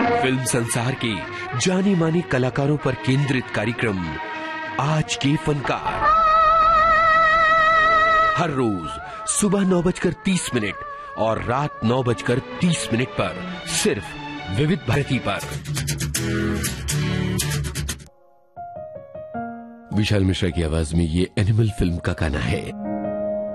Film संसार के जानी मानी कलाकारों पर केंद्रित कार्यक्रम आज के फनकार, हर रोज सुबह 9:30 और रात 9:30 पर सिर्फ विविध भारती पर। विशाल मिश्रा की आवाज में ये एनिमल फिल्म का गाना है।